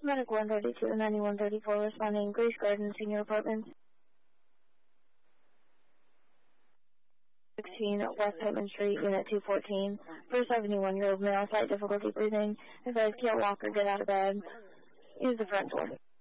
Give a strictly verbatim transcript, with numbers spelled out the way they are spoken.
Medic one thirty-two and ninety-one thirty-four responding Grace Garden Senior Apartments. sixteen West Pittman Street, Unit two fourteen. For seventy-one-year-old male, slight difficulty breathing. Advised can't walk or get out of bed. Use the front door.